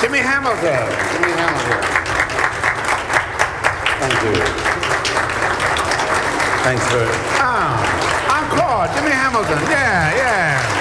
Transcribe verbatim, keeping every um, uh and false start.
Jimmy Hamilton. Jimmy Hamilton. Thank you. Thanks for... Ah, encore, Jimmy Hamilton. Yeah, yeah.